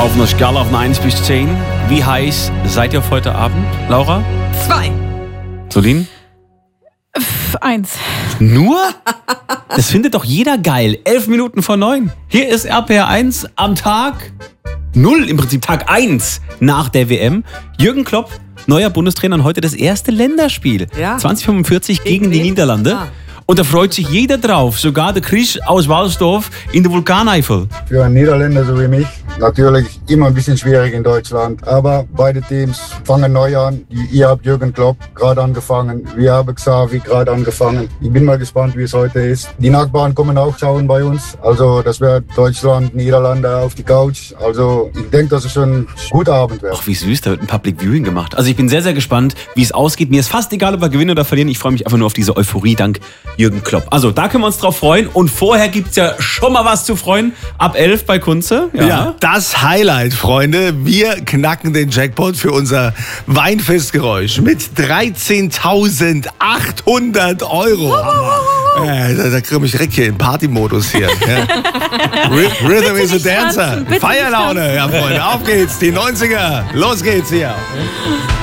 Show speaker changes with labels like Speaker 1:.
Speaker 1: Auf einer Skala von 1 bis 10. Wie heiß seid ihr auf heute Abend, Laura?
Speaker 2: 2.
Speaker 1: Solin?
Speaker 3: 1.
Speaker 1: Nur? Das findet doch jeder geil. 11 Minuten vor 9. Hier ist RPR 1 am Tag 0, im Prinzip Tag 1 nach der WM. Jürgen Klopp, neuer Bundestrainer, und heute das erste Länderspiel.
Speaker 2: Ja.
Speaker 1: 2045 gegen die Niederlande.
Speaker 2: Ah.
Speaker 1: Und da freut sich jeder drauf, sogar der Chris aus Walsdorf in der Vulkaneifel.
Speaker 4: Für einen Niederländer so wie mich natürlich immer ein bisschen schwierig in Deutschland. Aber beide Teams fangen neu an. Ihr habt Jürgen Klopp gerade angefangen. Wir haben Xavi gerade angefangen. Ich bin mal gespannt, wie es heute ist. Die Nachbarn kommen auch schauen bei uns. Also das wird Deutschland, Niederlande auf die Couch. Also ich denke, dass es schon ein guter Abend wird.
Speaker 1: Ach, wie süß, da wird ein Public Viewing gemacht. Also ich bin sehr, sehr gespannt, wie es ausgeht. Mir ist fast egal, ob wir gewinnen oder verlieren. Ich freue mich einfach nur auf diese Euphorie dank Jürgen Klopp. Also da können wir uns drauf freuen. Und vorher gibt es ja schon mal was zu freuen. Ab 11 bei Kunze.
Speaker 5: Ja, das Highlight, Freunde. Wir knacken den Jackpot für unser Weinfestgeräusch mit 13.800 Euro. Da kriege ich direkt hier in Partymodus hier. Ja. Rhythm is a Dancer. Feierlaune, ja, Freunde. Auf geht's, die 90er. Los geht's hier.